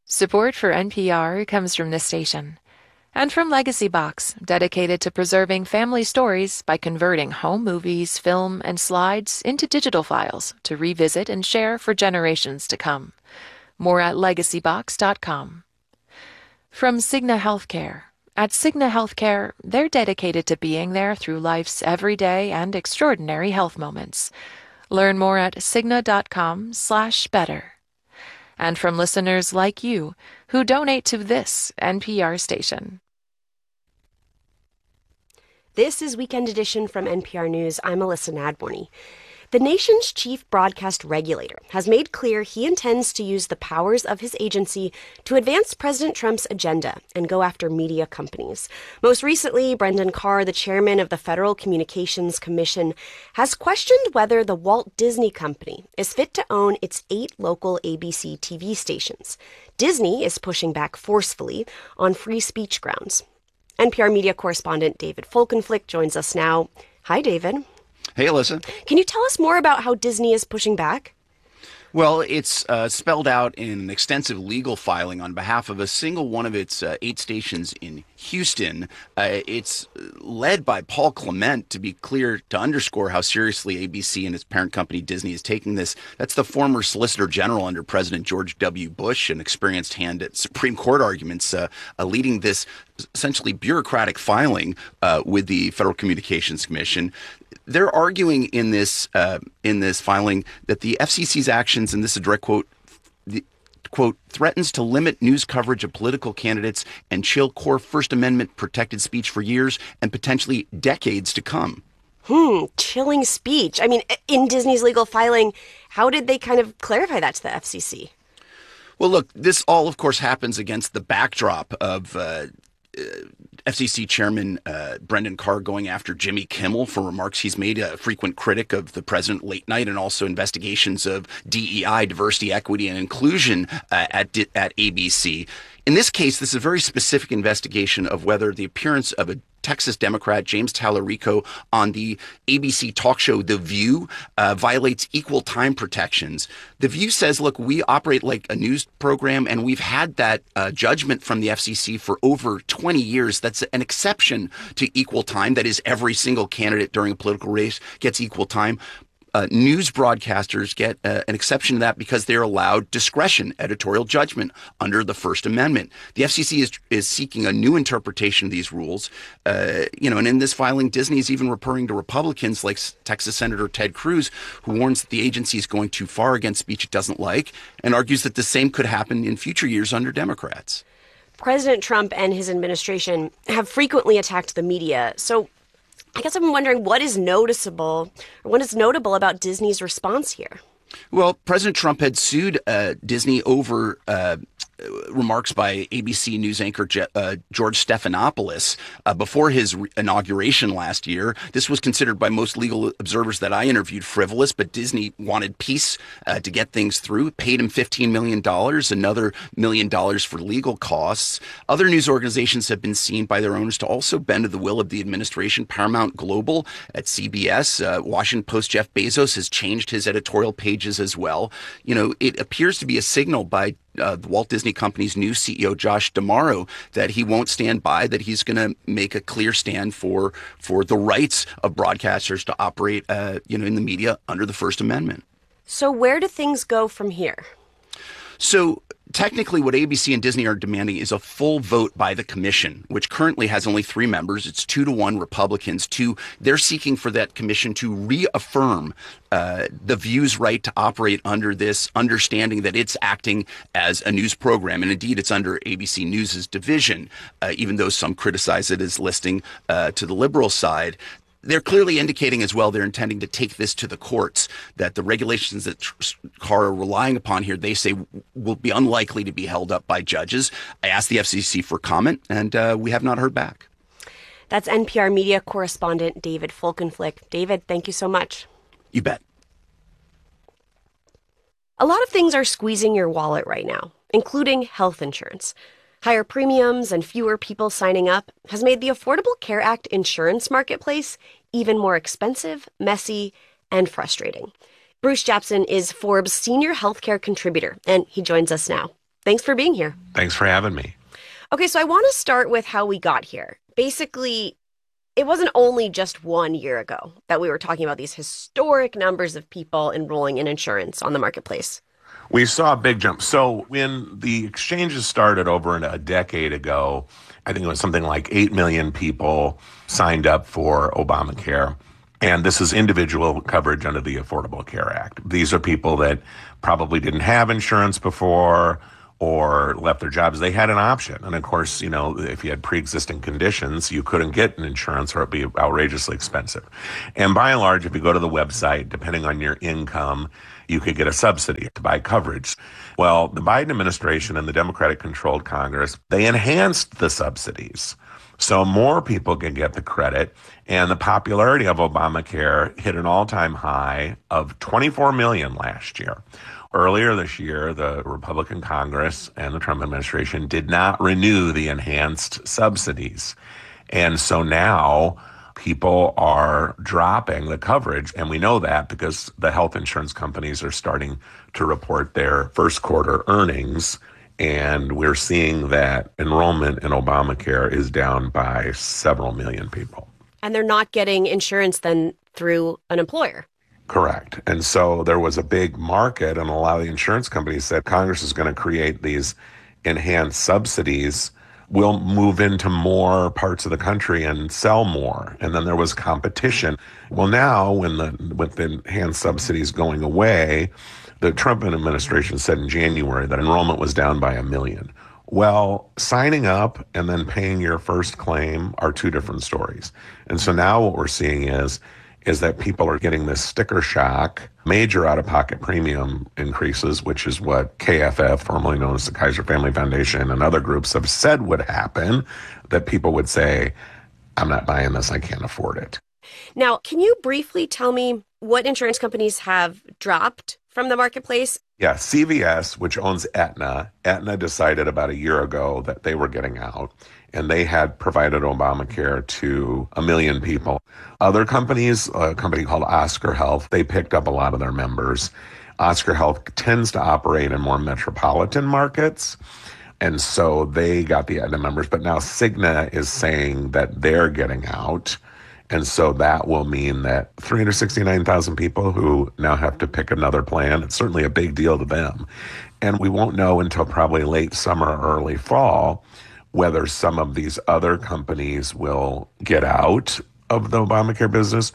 Support for NPR comes from this station and from Legacy Box, dedicated to preserving family stories by converting home movies, film, and slides into digital files to revisit and share for generations to come. More at legacybox.com. From Cigna Healthcare. At Cigna Healthcare, they're dedicated to being there through life's everyday and extraordinary health moments. Learn more at cigna.com/better. And from listeners like you who donate to this NPR station. This is Weekend Edition from NPR News. I'm Alyssa Nadworny. The nation's chief broadcast regulator has made clear he intends to use the powers of his agency to advance President Trump's agenda and go after media companies. Most recently, Brendan Carr, the chairman of the Federal Communications Commission, has questioned whether the Walt Disney Company is fit to own its 8 local ABC TV stations. Disney is pushing back forcefully on free speech grounds. NPR media correspondent David Folkenflik joins us now. Hi, David. Hey, Alyssa. Can you tell us more about how Disney is pushing back? Well, it's spelled out in an extensive legal filing on behalf of a single one of its 8 stations in Houston. It's led by Paul Clement, to be clear, to underscore how seriously ABC and its parent company Disney is taking this. That's the former Solicitor General under President George W. Bush, an experienced hand at Supreme Court arguments, leading this essentially bureaucratic filing with the Federal Communications Commission. They're arguing in this filing that the FCC's actions, and this is a direct quote, threatens to limit news coverage of political candidates and chill core First Amendment protected speech for years and potentially decades to come. Chilling speech. I mean, in Disney's legal filing, how did they kind of clarify that to the FCC? Well, look, this all, of course, happens against the backdrop of FCC Chairman Brendan Carr going after Jimmy Kimmel for remarks he's made, a frequent critic of the president late night, and also investigations of DEI, diversity, equity, and inclusion at ABC. In this case, this is a very specific investigation of whether the appearance of a Texas Democrat, James Tallarico, on the ABC talk show The View violates equal time protections. The View says, look, we operate like a news program, and we've had that judgment from the FCC for over 20 years. That's an exception to equal time. That is, every single candidate during a political race gets equal time. News broadcasters get an exception to that because they're allowed discretion, editorial judgment under the First Amendment. The FCC is seeking a new interpretation of these rules. And in this filing, Disney is even referring to Republicans like Texas Senator Ted Cruz, who warns that the agency is going too far against speech it doesn't like, and argues that the same could happen in future years under Democrats. President Trump and his administration have frequently attacked the media. So I guess I'm wondering what is notable about Disney's response here? Well, President Trump had sued Disney over remarks by ABC News anchor George Stephanopoulos before his inauguration last year. This was considered by most legal observers that I interviewed frivolous, but Disney wanted peace to get things through, paid him $15 million, another $1 million for legal costs. Other news organizations have been seen by their owners to also bend to the will of the administration. Paramount Global at CBS, Washington Post Jeff Bezos has changed his editorial pages as well. It appears to be a signal by the Walt Disney Company's new CEO, Josh D'Amaro, that he won't stand by, that he's going to make a clear stand for the rights of broadcasters to operate, in the media under the First Amendment. So where do things go from here? So technically, what ABC and Disney are demanding is a full vote by the commission, which currently has only 3 members. It's 2-1 Republicans. They're seeking for that commission to reaffirm the View's right to operate under this understanding that it's acting as a news program. And indeed, it's under ABC News' division, even though some criticize it as listing to the liberal side. They're clearly indicating as well they're intending to take this to the courts, that the regulations that Carr are relying upon here, they say, will be unlikely to be held up by judges. I asked the FCC for comment, and we have not heard back. That's NPR media correspondent David Folkenflik. David, thank you so much. You bet. A lot of things are squeezing your wallet right now, including health insurance. Higher premiums and fewer people signing up has made the Affordable Care Act insurance marketplace even more expensive, messy, and frustrating. Bruce Japsen is Forbes' senior healthcare contributor, and he joins us now. Thanks for being here. Thanks for having me. Okay, so I want to start with how we got here. Basically, it wasn't only just 1 year ago that we were talking about these historic numbers of people enrolling in insurance on the marketplace. We saw a big jump. So when the exchanges started over a decade ago, I think it was something like 8 million people signed up for Obamacare. And this is individual coverage under the Affordable Care Act. These are people that probably didn't have insurance before or left their jobs. They had an option. And of course, if you had pre-existing conditions, you couldn't get an insurance or it'd be outrageously expensive. And by and large, if you go to the website, depending on your income, you could get a subsidy to buy coverage. Well, the Biden administration and the Democratic-controlled Congress, they enhanced the subsidies so more people can get the credit. And the popularity of Obamacare hit an all-time high of 24 million last year. Earlier this year, the Republican Congress and the Trump administration did not renew the enhanced subsidies. And so now people are dropping the coverage. And we know that because the health insurance companies are starting to report their first quarter earnings. And we're seeing that enrollment in Obamacare is down by several million people. And they're not getting insurance then through an employer. Correct. And so there was a big market, and a lot of the insurance companies said Congress is going to create these enhanced subsidies. We'll move into more parts of the country and sell more. And then there was competition. Well, now with the enhanced subsidies going away, the Trump administration said in January that enrollment was down by 1 million. Well, signing up and then paying your first claim are two different stories. And so now what we're seeing is that people are getting this sticker shock, major out-of-pocket premium increases, which is what KFF, formerly known as the Kaiser Family Foundation, and other groups have said would happen, that people would say, I'm not buying this, I can't afford it. Now, can you briefly tell me what insurance companies have dropped from the marketplace? Yeah, CVS, which owns Aetna decided about a year ago that they were getting out, and they had provided Obamacare to 1 million people. Other companies, a company called Oscar Health, they picked up a lot of their members. Oscar Health tends to operate in more metropolitan markets, and so they got the Aetna members. But now Cigna is saying that they're getting out. And so that will mean that 369,000 people who now have to pick another plan, it's certainly a big deal to them. And we won't know until probably late summer or early fall whether some of these other companies will get out of the Obamacare business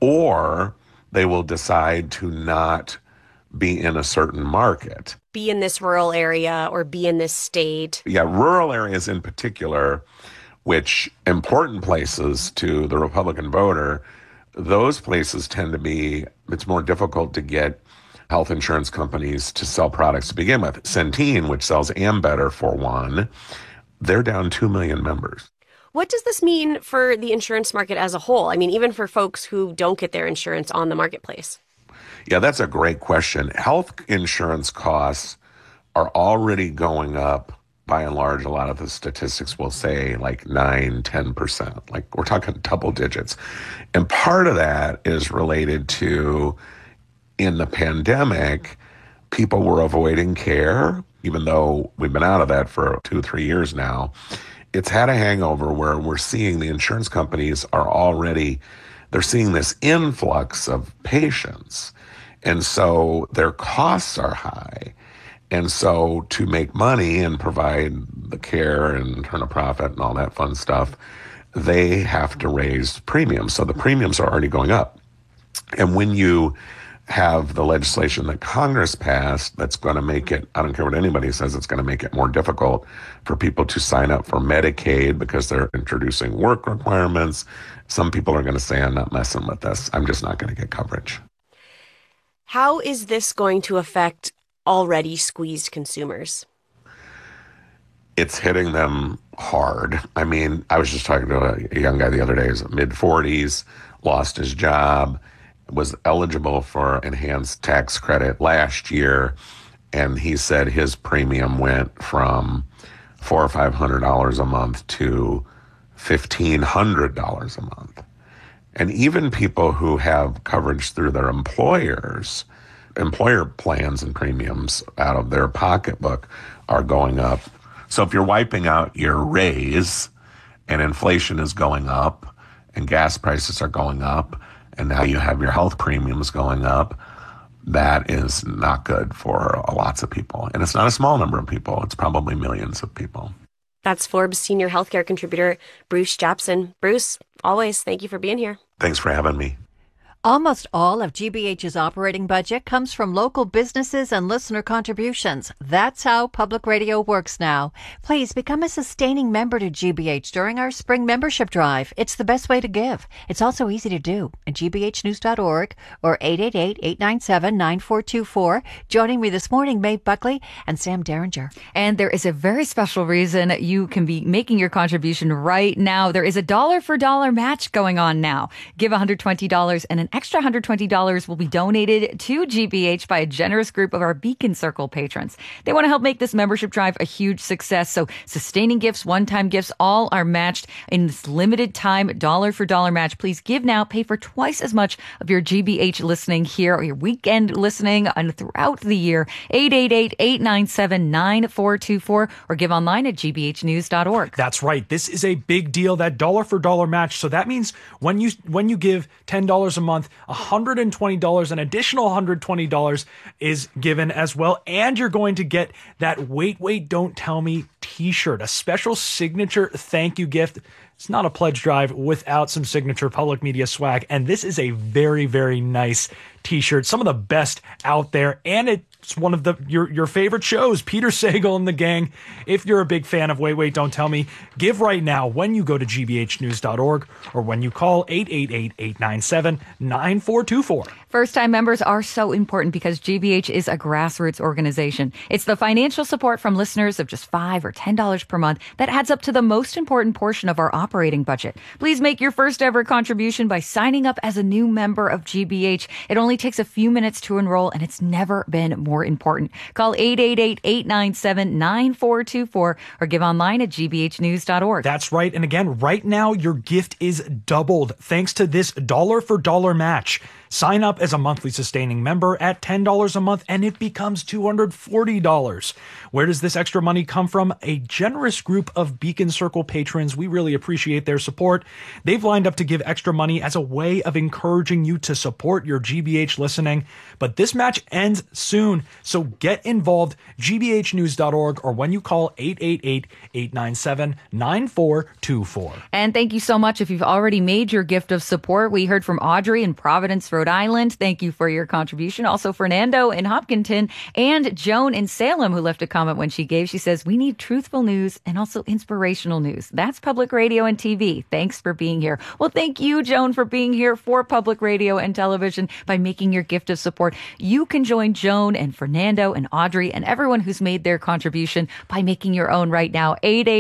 or they will decide to not be in a certain market. Be in this rural area or be in this state. Yeah, rural areas in particular, which important places to the Republican voter, those places tend to be, it's more difficult to get health insurance companies to sell products to begin with. Centene, which sells Ambetter for one, they're down 2 million members. What does this mean for the insurance market as a whole? I mean, even for folks who don't get their insurance on the marketplace. Yeah, that's a great question. Health insurance costs are already going up. By and large, a lot of the statistics will say like 9-10%. Like we're talking double digits. And part of that is related to, in the pandemic, people were avoiding care, even though we've been out of that for 2-3 years now. It's had a hangover where we're seeing the insurance companies are already, they're seeing this influx of patients. And so their costs are high. And so to make money and provide the care and turn a profit and all that fun stuff, they have to raise premiums. So the premiums are already going up. And when you have the legislation that Congress passed that's going to make it, I don't care what anybody says, it's going to make it more difficult for people to sign up for Medicaid because they're introducing work requirements. Some people are going to say, I'm not messing with this. I'm just not going to get coverage. How is this going to affect already squeezed consumers? It's hitting them hard. I mean, I was just talking to a young guy the other day, he's mid-40s, lost his job, was eligible for enhanced tax credit last year, and he said his premium went from $400 or $500 a month to $1,500 a month. And even people who have coverage through their employers employer plans and premiums out of their pocketbook are going up. So if you're wiping out your raise and inflation is going up and gas prices are going up and now you have your health premiums going up, that is not good for lots of people. And it's not a small number of people. It's probably millions of people. That's Forbes senior healthcare contributor Bruce Japsen. Bruce, always, thank you for being here. Thanks for having me. Almost all of GBH's operating budget comes from local businesses and listener contributions. That's how public radio works now. Please become a sustaining member to GBH during our spring membership drive. It's the best way to give. It's also easy to do at gbhnews.org or 888-897-9424. Joining me this morning, Maeve Buckley and Sam Derringer. And there is a very special reason you can be making your contribution right now. There is a dollar for dollar match going on now. Give $120 and an extra $120 will be donated to GBH by a generous group of our Beacon Circle patrons. They want to help make this membership drive a huge success. So sustaining gifts, one-time gifts, all are matched in this limited time dollar for dollar match. Please give now. Pay for twice as much of your GBH listening here or your weekend listening and throughout the year. 888-897-9424 or give online at gbhnews.org. That's right. This is a big deal, that dollar for dollar match. So that means when you give $10 a month, $120, an additional $120 is given as well. And you're going to get that Wait, Don't Tell Me t-shirt, a special signature thank you gift. It's not a pledge drive without some signature public media swag. And this is a very, very nice t-shirt, some of the best out there. And it's one of your favorite shows, Peter Sagal and the gang. If you're a big fan of Wait, Don't Tell Me, give right now when you go to gbhnews.org or when you call 888-897-9424. First-time members are so important because GBH is a grassroots organization. It's the financial support from listeners of just $5 or $10 per month that adds up to the most important portion of our operating budget. Please make your first ever contribution by signing up as a new member of GBH. It only takes a few minutes to enroll, and it's never been more important. Call 888-897-9424 or give online at gbhnews.org. That's right. And again, right now, your gift is doubled thanks to this dollar for dollar match. Sign up as a monthly sustaining member at $10 a month and it becomes $240. Where does this extra money come from? A generous group of Beacon Circle patrons. We really appreciate their support. They've lined up to give extra money as a way of encouraging you to support your GBH listening. But this match ends soon, so get involved. gbhnews.org or when you call 888-897-9424. And thank you so much if you've already made your gift of support. We heard from Audrey in Providence, Rhode Island. Thank you for your contribution. Also, Fernando in Hopkinton and Joan in Salem, who left a comment when she gave. She says, we need truthful news and also inspirational news. That's public radio and TV. Thanks for being here. Well, thank you, Joan, for being here for public radio and television by making your gift of support. You can join Joan and Fernando and Audrey and everyone who's made their contribution by making your own right now.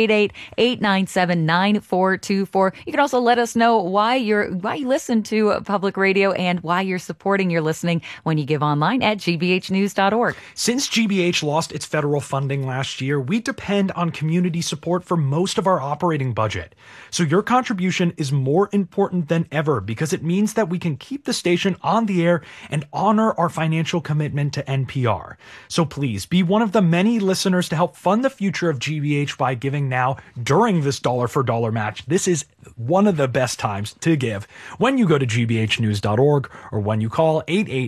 888-897-9424. You can also let us know why you listen to public radio and why you're supporting your listening when you give online at gbhnews.org. Since GBH lost its federal funding last year, we depend on community support for most of our operating budget. So your contribution is more important than ever because it means that we can keep the station on the air and honor our financial commitment to NPR. So please be one of the many listeners to help fund the future of GBH by giving now during this dollar for dollar match. This is one of the best times to give when you go to gbhnews.org or when you call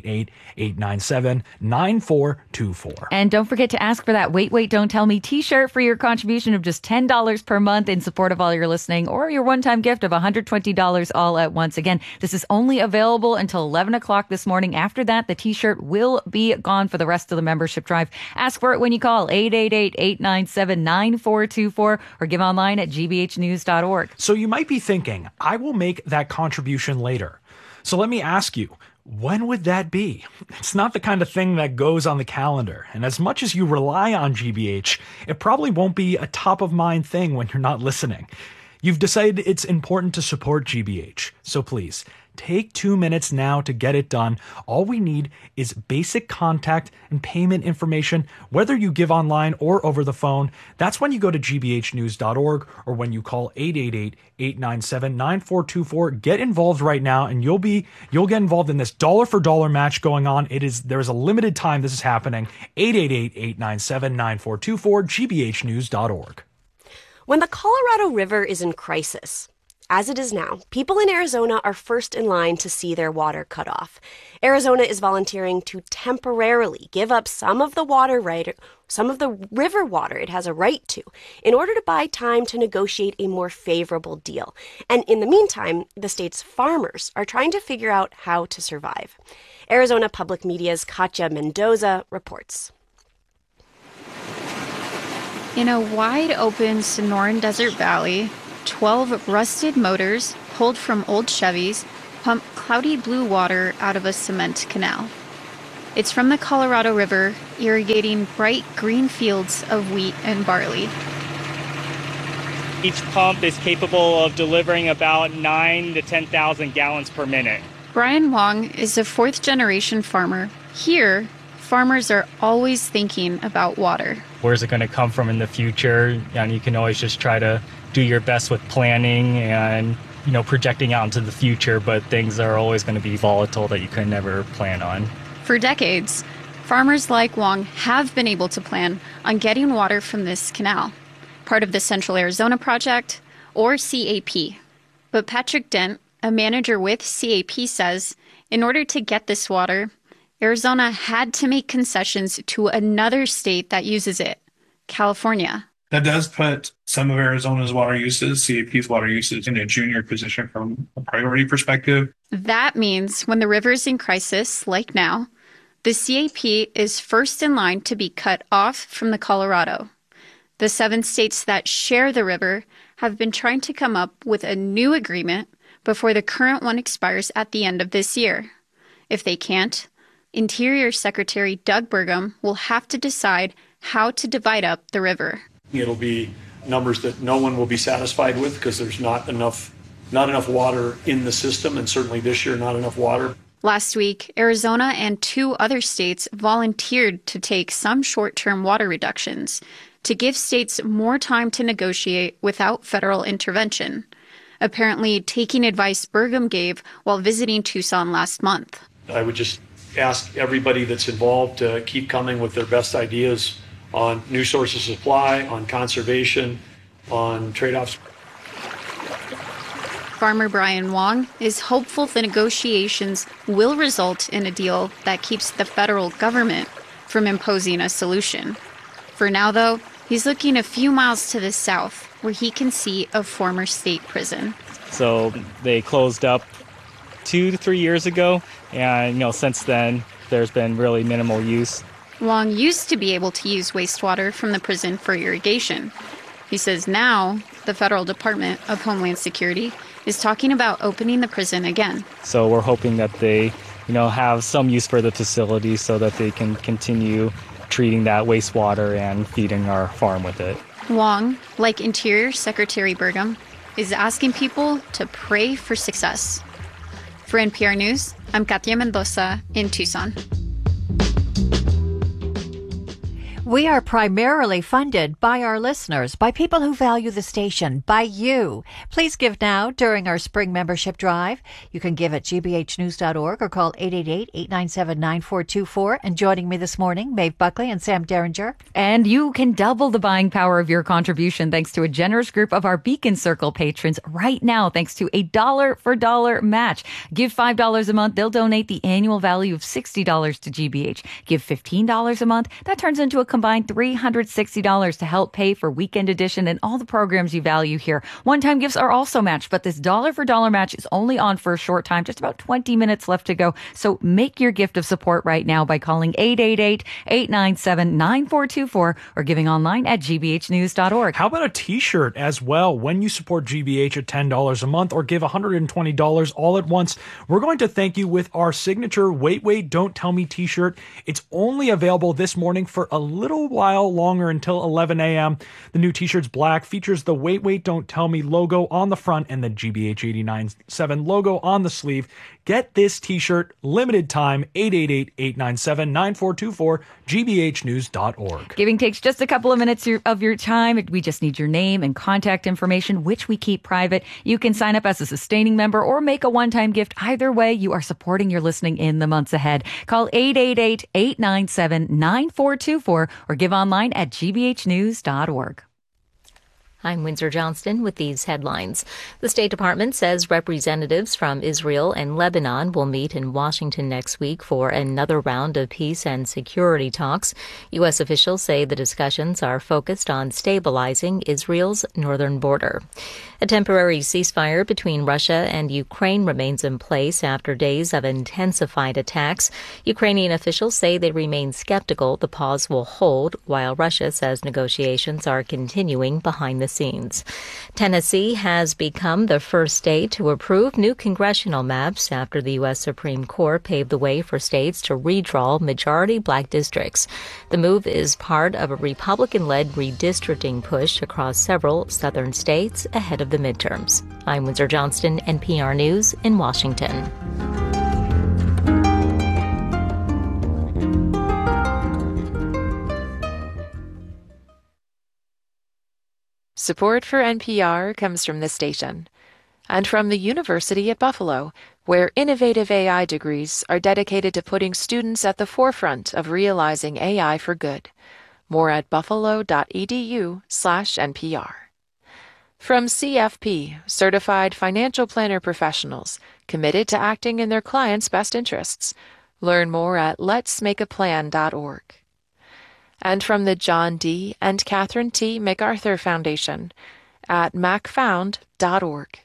888-897-9424. And don't forget to ask for that Wait, Don't Tell Me t-shirt for your contribution of just $10 per month in support of all your listening or your one-time gift of $120 all at once. Again, this is only available until 11 o'clock this morning. After that, the t-shirt will be gone for the rest of the membership drive. Ask for it when you call 888-897-9424 or give online at gbhnews.org. So you might be thinking, I will make that contribution later. So let me ask you, when would that be? It's not the kind of thing that goes on the calendar. And as much as you rely on GBH, it probably won't be a top of mind thing when you're not listening. You've decided it's important to support GBH. So please, Take 2 minutes now to get it done. All we need is basic contact and payment information, whether you give online or over the phone. That's when you go to gbhnews.org or when you call 888-897-9424. Get involved right now, and you'll get involved in this dollar for dollar match going on. There is a limited time this is happening. 888-897-9424, gbhnews.org. When the Colorado River is in crisis, as it is now, people in Arizona are first in line to see their water cut off. Arizona is volunteering to temporarily give up some of the river water it has a right to, in order to buy time to negotiate a more favorable deal. And in the meantime, the state's farmers are trying to figure out how to survive. Arizona Public Media's Katya Mendoza reports. In a wide-open Sonoran Desert Valley, 12 rusted motors, pulled from old Chevys, pump cloudy blue water out of a cement canal. It's from the Colorado River, irrigating bright green fields of wheat and barley. Each pump is capable of delivering about 9,000 to 10,000 gallons per minute. Brian Wong is a fourth-generation farmer. Here, farmers are always thinking about water. Where's it going to come from in the future? And you can always just try to do your best with planning and, projecting out into the future, but things are always going to be volatile that you could never plan on. For decades, farmers like Wong have been able to plan on getting water from this canal, part of the Central Arizona Project, or CAP. But Patrick Dent, a manager with CAP, says in order to get this water, Arizona had to make concessions to another state that uses it, California. That does put some of Arizona's water uses, CAP's water uses, in a junior position from a priority perspective. That means when the river's in crisis, like now, the CAP is first in line to be cut off from the Colorado. The 7 states that share the river have been trying to come up with a new agreement before the current one expires at the end of this year. If they can't, Interior Secretary Doug Burgum will have to decide how to divide up the river. It'll be numbers that no one will be satisfied with because there's not enough water in the system, and certainly this year not enough water. Last week, Arizona and 2 other states volunteered to take some short-term water reductions to give states more time to negotiate without federal intervention, apparently taking advice Burgum gave while visiting Tucson last month. I would just ask everybody that's involved to keep coming with their best ideas on new sources of supply, on conservation, on trade-offs. Farmer Brian Wong is hopeful the negotiations will result in a deal that keeps the federal government from imposing a solution. For now, though, he's looking a few miles to the south, where he can see a former state prison. So they closed up 2 to 3 years ago, and since then there's been really minimal use. Wong used to be able to use wastewater from the prison for irrigation. He says now the Federal Department of Homeland Security is talking about opening the prison again. So we're hoping that they, have some use for the facility so that they can continue treating that wastewater and feeding our farm with it. Wong, like Interior Secretary Burgum, is asking people to pray for success. For NPR News, I'm Katya Mendoza in Tucson. We are primarily funded by our listeners, by people who value the station, by you. Please give now during our spring membership drive. You can give at gbhnews.org or call 888-897-9424. And joining me this morning, Maeve Buckley and Sam Derringer. And you can double the buying power of your contribution thanks to a generous group of our Beacon Circle patrons right now, thanks to a $1 match. Give $5 a month, they'll donate the annual value of $60 to GBH. Give $15 a month, that turns into a combined $360 to help pay for Weekend Edition and all the programs you value here. One-time gifts are also matched, but this $1 match is only on for a short time, just about 20 minutes left to go. So make your gift of support right now by calling 888-897-9424 or giving online at gbhnews.org. How about a t-shirt as well? When you support GBH at $10 a month or give $120 all at once, we're going to thank you with our signature Wait, Don't Tell Me t-shirt. It's only available this morning for a little while longer until 11 a.m. The new t-shirt's black, features the Wait, Don't Tell Me logo on the front and the GBH 89.7 logo on the sleeve. Get this t-shirt, limited time, 888-897-9424, gbhnews.org. Giving takes just a couple of minutes of your time. We just need your name and contact information, which we keep private. You can sign up as a sustaining member or make a one-time gift. Either way, you are supporting your listening in the months ahead. Call 888-897-9424 or give online at gbhnews.org. I'm Windsor Johnston with these headlines. The State Department says representatives from Israel and Lebanon will meet in Washington next week for another round of peace and security talks. U.S. officials say the discussions are focused on stabilizing Israel's northern border. A temporary ceasefire between Russia and Ukraine remains in place after days of intensified attacks. Ukrainian officials say they remain skeptical the pause will hold, while Russia says negotiations are continuing behind the scenes. Tennessee has become the first state to approve new congressional maps after the U.S. Supreme Court paved the way for states to redraw majority black districts. The move is part of a Republican-led redistricting push across several southern states ahead of the midterms. I'm Windsor Johnston, NPR News in Washington. Support for NPR comes from this station and from the University at Buffalo, where innovative AI degrees are dedicated to putting students at the forefront of realizing AI for good. More at buffalo.edu/NPR. From CFP, Certified Financial Planner Professionals, committed to acting in their clients' best interests. Learn more at letsmakeaplan.org. And from the John D. and Catherine T. MacArthur Foundation at macfound.org.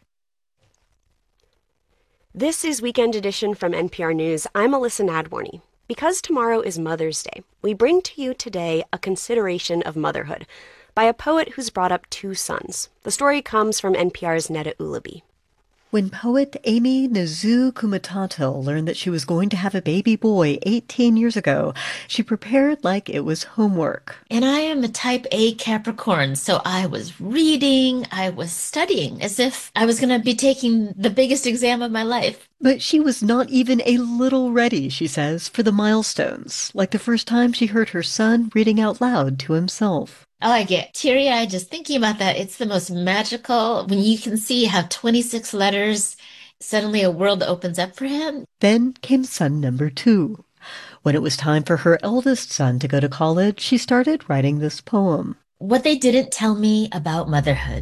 This is Weekend Edition from NPR News. I'm Alyssa Nadworny. Because tomorrow is Mother's Day, we bring to you today a consideration of motherhood by a poet who's brought up two sons. The story comes from NPR's Neda Ulabi. When poet Amy Nizu Kumatato learned that she was going to have a baby boy 18 years ago, she prepared like it was homework. And I am a type A Capricorn, so I was reading, I was studying, as if I was going to be taking the biggest exam of my life. But she was not even a little ready, she says, for the milestones, like the first time she heard her son reading out loud to himself. Oh, I get teary-eyed just thinking about that. It's the most magical when you can see how 26 letters, suddenly a world opens up for him. Then came son number 2. When it was time for her eldest son to go to college, she started writing this poem. What they didn't tell me about motherhood.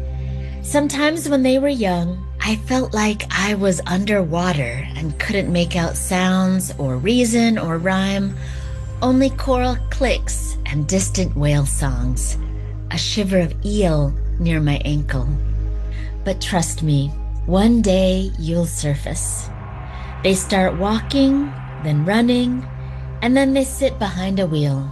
Sometimes when they were young, I felt like I was underwater and couldn't make out sounds or reason or rhyme. Only coral clicks and distant whale songs, a shiver of eel near my ankle. But trust me, one day you'll surface. They start walking, then running, and then they sit behind a wheel.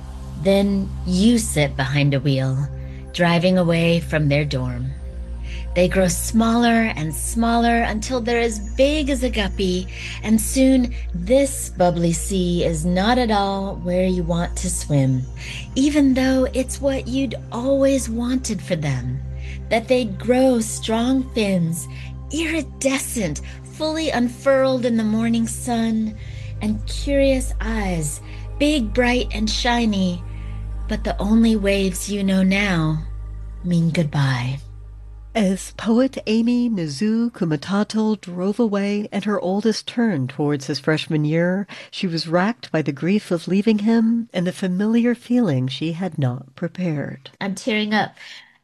Then you sit behind a wheel, driving away from their dorm. They grow smaller and smaller until they're as big as a guppy, and soon this bubbly sea is not at all where you want to swim, even though it's what you'd always wanted for them, that they'd grow strong fins, iridescent, fully unfurled in the morning sun, and curious eyes, big, bright, and shiny, but the only waves you know now mean goodbye. As poet Amy Nizu Kumatato drove away and her oldest turned towards his freshman year, she was racked by the grief of leaving him and the familiar feeling she had not prepared. I'm tearing up.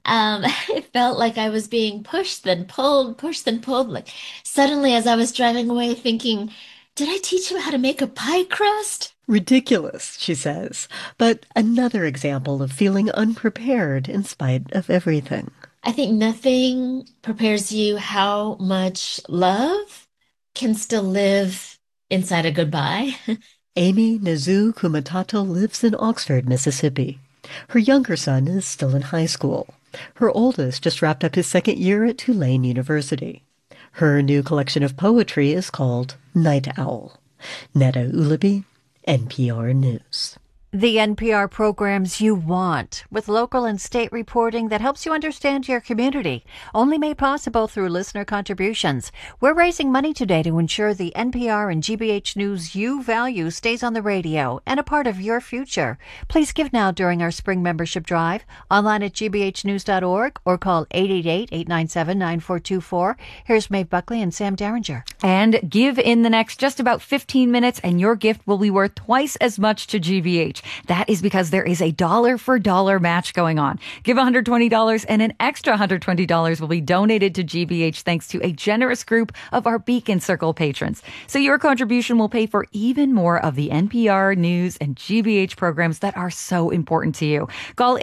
It felt like I was being pushed, then pulled, like suddenly as I was driving away thinking, did I teach him how to make a pie crust? Ridiculous, she says, but another example of feeling unprepared in spite of everything. I think nothing prepares you how much love can still live inside a goodbye. Amy Nizu Kumatato lives in Oxford, Mississippi. Her younger son is still in high school. Her oldest just wrapped up his second year at Tulane University. Her new collection of poetry is called Night Owl. Neda Ulabi, NPR News. The NPR programs you want, with local and state reporting that helps you understand your community, only made possible through listener contributions. We're raising money today to ensure the NPR and GBH News you value stays on the radio and a part of your future. Please give now during our spring membership drive, online at gbhnews.org or call 888-897-9424. Here's Maeve Buckley and Sam Derringer. And give in the next just about 15 minutes and your gift will be worth twice as much to GBH. That is because there is a dollar for dollar match going on. Give $120 and an extra $120 will be donated to GBH thanks to a generous group of our Beacon Circle patrons. So your contribution will pay for even more of the NPR News and GBH programs that are so important to you. Call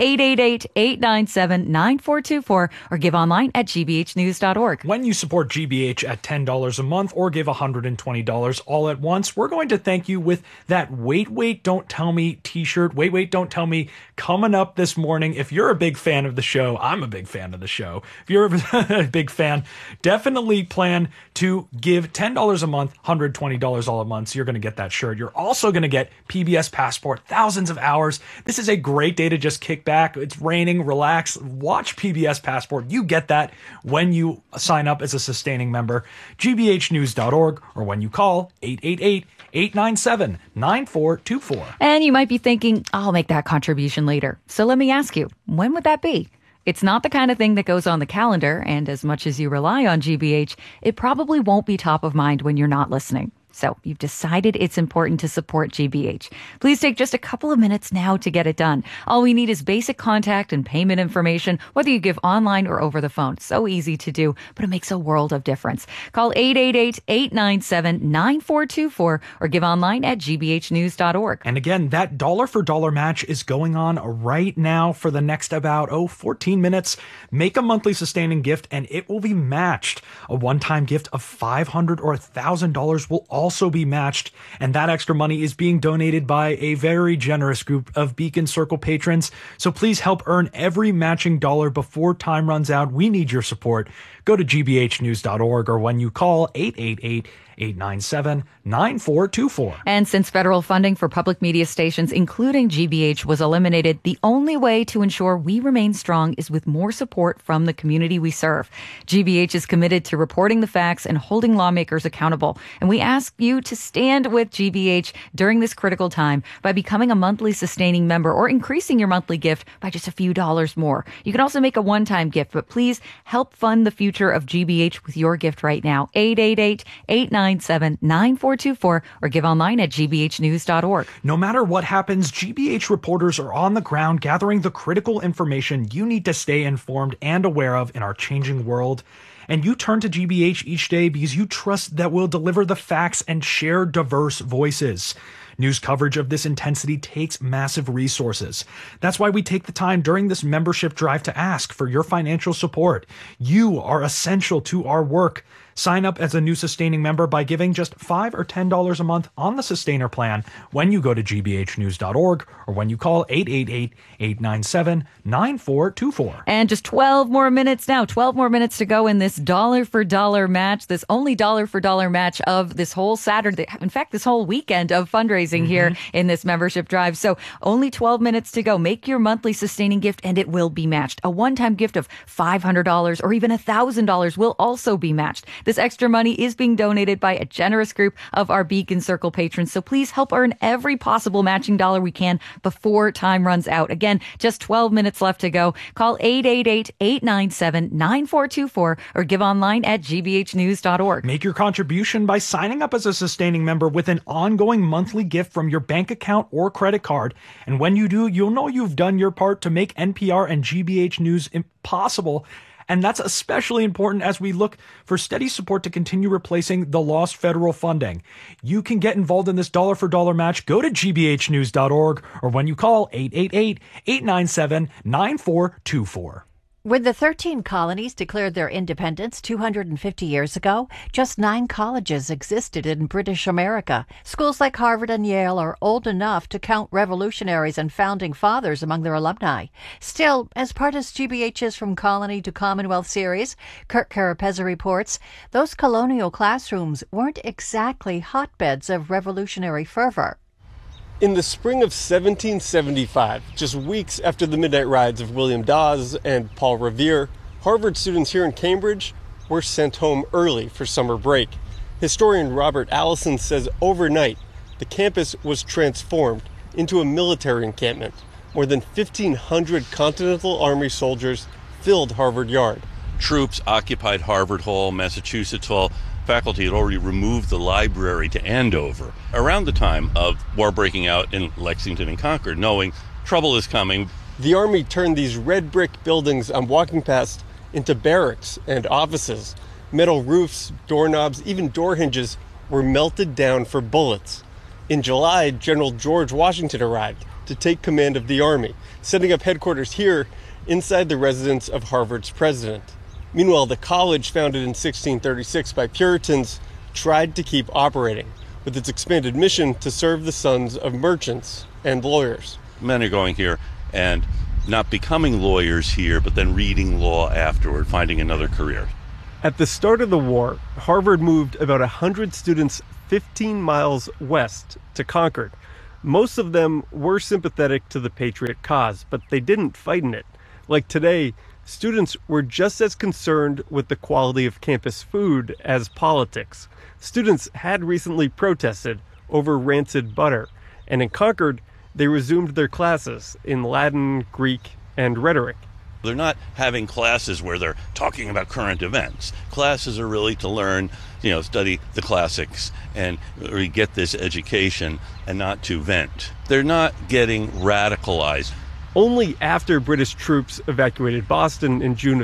888-897-9424 or give online at gbhnews.org. When you support GBH at $10 a month or give $120 all at once, we're going to thank you with that Wait, Don't Tell Me t-shirt. Wait, Don't Tell Me coming up this morning. If you're a big fan of the show, I'm a big fan of the show. If you're a big fan, definitely plan to give $10 a month, $120 all at once. You're going to get that shirt. You're also going to get PBS Passport, thousands of hours. This is a great day to just kick back. It's raining, relax, watch PBS Passport. You get that when you sign up as a sustaining member. gbhnews.org or when you call 888-897-9424. And you might be thinking, I'll make that contribution later. So let me ask you, when would that be? It's not the kind of thing that goes on the calendar, and as much as you rely on GBH, it probably won't be top of mind when you're not listening. So you've decided it's important to support GBH. Please take just a couple of minutes now to get it done. All we need is basic contact and payment information, whether you give online or over the phone. So easy to do, but it makes a world of difference. Call 888-897-9424 or give online at gbhnews.org. And again, that dollar for dollar match is going on right now for the next about 14 minutes. Make a monthly sustaining gift and it will be matched. A one-time gift of $500 or $1,000 will also be matched, and that extra money is being donated by a very generous group of Beacon Circle patrons. So please help earn every matching dollar before time runs out. We need your support. Go to gbhnews.org or when you call 888-897-9424. And since federal funding for public media stations, including GBH, was eliminated, the only way to ensure we remain strong is with more support from the community we serve. GBH is committed to reporting the facts and holding lawmakers accountable. And we ask you to stand with GBH during this critical time by becoming a monthly sustaining member or increasing your monthly gift by just a few dollars more. You can also make a one-time gift, but please help fund the future of GBH with your gift right now. 888-897-9424 or give online at gbhnews.org. No matter what happens, GBH reporters are on the ground gathering the critical information you need to stay informed and aware of in our changing world. And you turn to GBH each day because you trust that we'll deliver the facts and share diverse voices. News coverage of this intensity takes massive resources. That's why we take the time during this membership drive to ask for your financial support. You are essential to our work. Sign up as a new sustaining member by giving just $5 or $10 a month on the Sustainer plan when you go to gbhnews.org or when you call 888-897-9424. And just 12 more minutes now, 12 more minutes to go in this dollar for dollar match, this only dollar for dollar match of this whole Saturday, in fact, this whole weekend of fundraising here in this membership drive. So only 12 minutes to go. Make your monthly sustaining gift and it will be matched. A one-time gift of $500 or even $1,000 will also be matched. This extra money is being donated by a generous group of our Beacon Circle patrons. So please help earn every possible matching dollar we can before time runs out. Again, just 12 minutes left to go. Call 888-897-9424 or give online at gbhnews.org. Make your contribution by signing up as a sustaining member with an ongoing monthly gift from your bank account or credit card. And when you do, you'll know you've done your part to make NPR and GBH News possible. And that's especially important as we look for steady support to continue replacing the lost federal funding. You can get involved in this dollar for dollar match. Go to gbhnews.org or when you call 888-897-9424. When the 13 colonies declared their independence 250 years ago, just 9 colleges existed in British America. Schools like Harvard and Yale are old enough to count revolutionaries and founding fathers among their alumni. Still, as part of GBH's From Colony to Commonwealth series, Kirk Carapezza reports, those colonial classrooms weren't exactly hotbeds of revolutionary fervor. In the spring of 1775, just weeks after the midnight rides of William Dawes and Paul Revere, Harvard students here in Cambridge were sent home early for summer break. Historian Robert Allison says overnight, the campus was transformed into a military encampment. More than 1,500 Continental Army soldiers filled Harvard Yard. Troops occupied Harvard Hall, Massachusetts Hall. Faculty had already removed the library to Andover around the time of war breaking out in Lexington and Concord, knowing trouble is coming. The Army turned these red brick buildings I'm walking past into barracks and offices. Metal roofs, doorknobs, even door hinges were melted down for bullets. In July, General George Washington arrived to take command of the Army, setting up headquarters here inside the residence of Harvard's president. Meanwhile, the college, founded in 1636 by Puritans, tried to keep operating, with its expanded mission to serve the sons of merchants and lawyers. Men are going here and not becoming lawyers here, but then reading law afterward, finding another career. At the start of the war, Harvard moved about 100 students 15 miles west to Concord. Most of them were sympathetic to the Patriot cause, but they didn't fight in it. Like today, students were just as concerned with the quality of campus food as politics. Students had recently protested over rancid butter, and in Concord, they resumed their classes in Latin, Greek, and rhetoric. They're not having classes where they're talking about current events. Classes are really to learn, study the classics and really get this education and not to vent. They're not getting radicalized. Only after British troops evacuated Boston in June of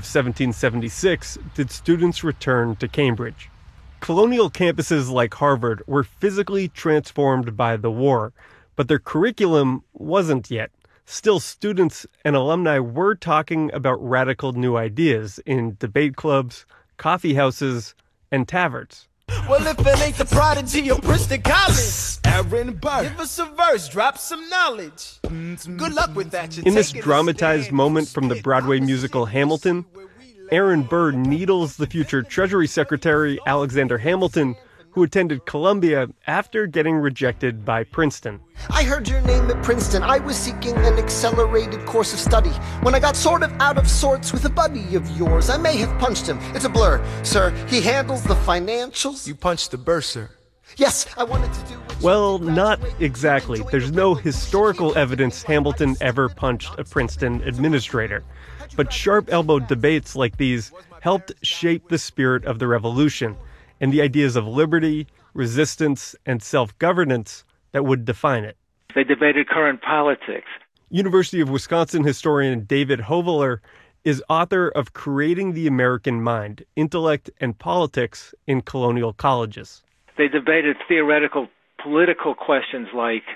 1776 did students return to Cambridge. Colonial campuses like Harvard were physically transformed by the war, but their curriculum wasn't yet. Still, students and alumni were talking about radical new ideas in debate clubs, coffee houses, and taverns. Well, if it ain't the prodigy of Princeton College, Aaron Burr, give us a verse, drop some knowledge. Good luck with that. In this dramatized moment from the Broadway musical Hamilton, Aaron Burr needles the future Treasury Secretary Alexander Hamilton, who attended Columbia after getting rejected by Princeton. I heard your name at Princeton. I was seeking an accelerated course of study. When I got sort of out of sorts with a buddy of yours, I may have punched him. It's a blur, sir. He handles the financials. You punched the bursar. Yes, I wanted to do... Well, not exactly. There's no historical evidence Hamilton ever punched a Princeton administrator. But sharp-elbowed debates like these helped shape the spirit of the revolution and the ideas of liberty, resistance, and self-governance that would define it. They debated current politics. University of Wisconsin historian David Hoveler is author of Creating the American Mind, Intellect and Politics in Colonial Colleges. They debated theoretical political questions like,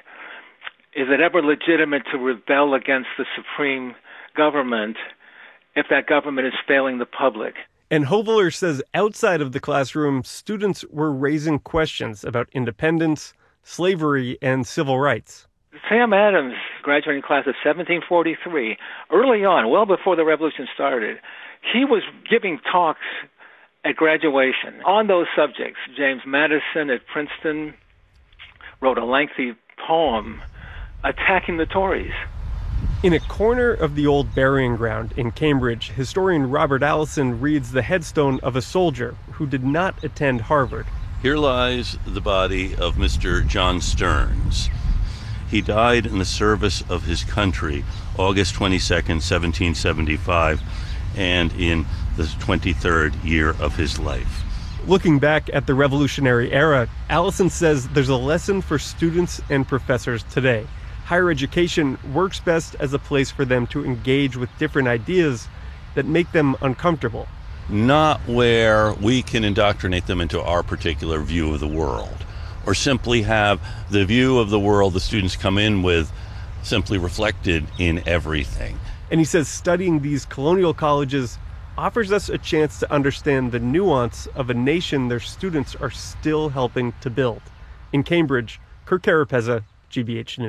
is it ever legitimate to rebel against the supreme government if that government is failing the public? And Hoveler says outside of the classroom, students were raising questions about independence, slavery, and civil rights. Sam Adams, graduating class of 1743, early on, well before the revolution started, he was giving talks at graduation on those subjects. James Madison at Princeton wrote a lengthy poem attacking the Tories. In a corner of the old burying ground in Cambridge, historian Robert Allison reads the headstone of a soldier who did not attend Harvard. Here lies the body of Mr. John Stearns. He died in the service of his country, August 22nd, 1775, and in the 23rd year of his life. Looking back at the Revolutionary era, Allison says there's a lesson for students and professors today. Higher education works best as a place for them to engage with different ideas that make them uncomfortable. Not where we can indoctrinate them into our particular view of the world, or simply have the view of the world the students come in with simply reflected in everything. And he says studying these colonial colleges offers us a chance to understand the nuance of a nation their students are still helping to build. In Cambridge, Kirk Carapezza, GBH News.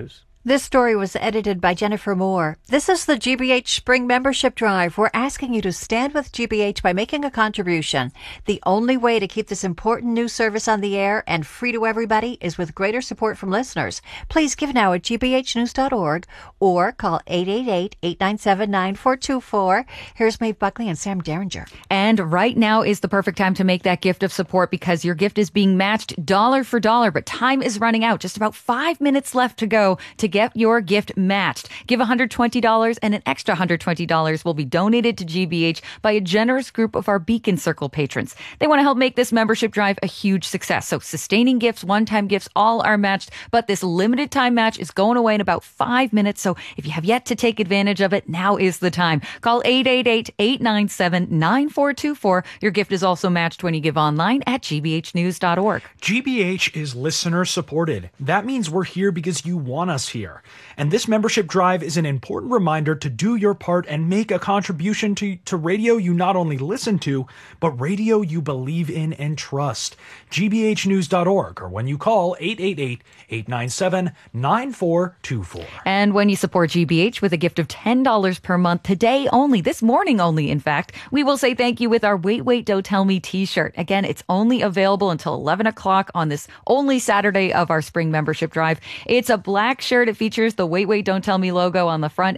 This story was edited by Jennifer Moore. This is the GBH Spring Membership Drive. We're asking you to stand with GBH by making a contribution. The only way to keep this important news service on the air and free to everybody is with greater support from listeners. Please give now at gbhnews.org or call 888-897-9424. Here's Maeve Buckley and Sam Derringer. And right now is the perfect time to make that gift of support because your gift is being matched dollar for dollar, but time is running out. Just about 5 minutes left to go to get your gift matched. Give $120 and an extra $120 will be donated to GBH by a generous group of our Beacon Circle patrons. They want to help make this membership drive a huge success. So sustaining gifts, one-time gifts, all are matched, but this limited time match is going away in about 5 minutes. So if you have yet to take advantage of it, now is the time. Call 888-897-9424. Your gift is also matched when you give online at gbhnews.org. GBH is listener supported. That means we're here because you want us here. And this membership drive is an important reminder to do your part and make a contribution to radio you not only listen to, but radio you believe in and trust. gbhnews.org, or when you call 888-897-9424. And when you support GBH with a gift of $10 per month today only, this morning only, in fact, we will say thank you with our Wait, Wait, Don't Tell Me t-shirt. Again, it's only available until 11 o'clock on this only Saturday of our spring membership drive. It's a black shirt. It features the Wait, Wait, Don't Tell Me logo on the front